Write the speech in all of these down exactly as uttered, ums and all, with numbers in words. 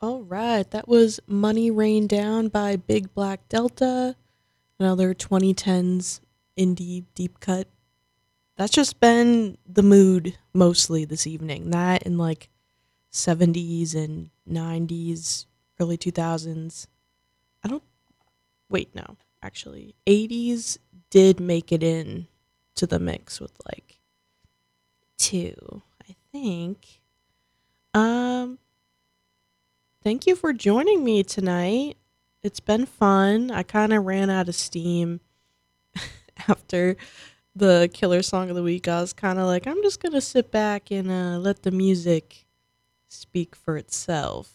All right, that was Money Rain Down by Big Black Delta, another twenty tens indie deep cut. That's just been the mood mostly this evening. That in like seventies and nineties, early two thousands. I don't, wait, no, actually. eighties did make it in to the mix with like two, I think. Um, Thank you for joining me tonight. It's been fun. I kind of ran out of steam after the killer song of the week. I was kind of like, I'm just going to sit back and uh, let the music speak for itself.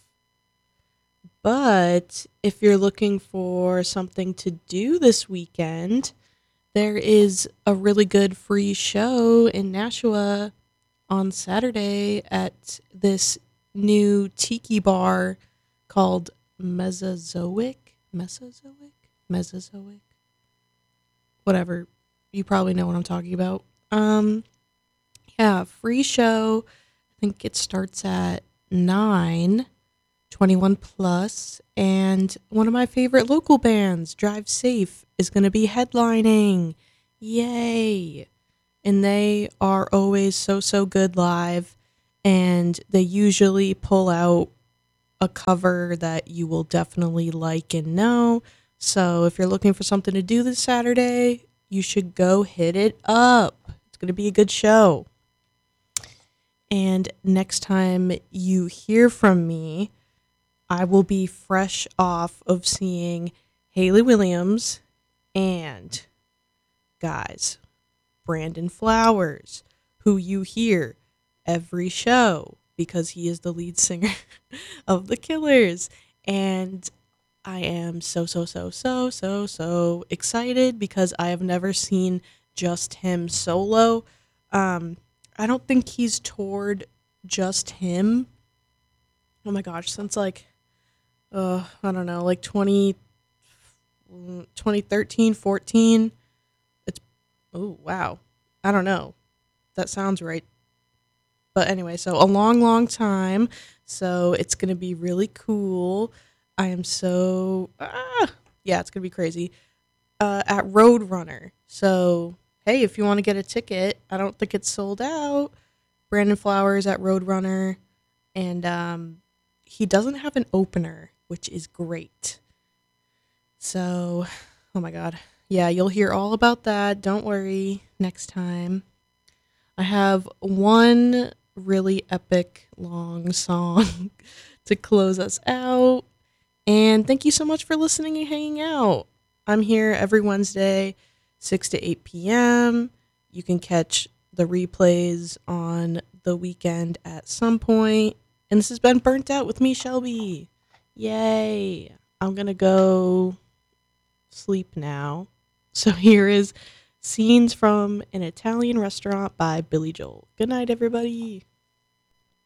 But if you're looking for something to do this weekend, there is a really good free show in Nashua on Saturday at this new tiki bar called Mesozoic. Mesozoic? Mesozoic? Whatever. You probably know what I'm talking about. Um, yeah, free show. I think it starts at nine, twenty-one plus, and one of my favorite local bands, Drive Safe, is going to be headlining. Yay! And they are always so, so good live, and they usually pull out a cover that you will definitely like and know. So if you're looking for something to do this Saturday, you should go hit it up. It's going to be a good show. And next time you hear from me, I will be fresh off of seeing Hayley Williams and, guys, Brandon Flowers, who you hear every show because he is the lead singer of The Killers. And I am so, so, so, so, so, so excited because I have never seen just him solo. Um, I don't think he's toured just him. Oh my gosh, since like, uh, I don't know, like twenty, twenty thirteen, fourteen. It's, oh, wow. I don't know. That sounds right. But anyway, so a long, long time. So it's going to be really cool. I am so, ah, yeah, it's going to be crazy. Uh, at Roadrunner. So, hey, if you want to get a ticket, I don't think it's sold out. Brandon Flowers at Roadrunner. And um, he doesn't have an opener, which is great. So, oh my God. Yeah, you'll hear all about that. Don't worry, next time. I have one really epic long song to close us out. And thank you so much for listening and hanging out. I'm here every Wednesday, six to eight p.m. You can catch the replays on the weekend at some point. And this has been Burnt Out with me, Shelby. Yay. I'm going to go sleep now. So here is Scenes from an Italian Restaurant by Billy Joel. Good night, everybody.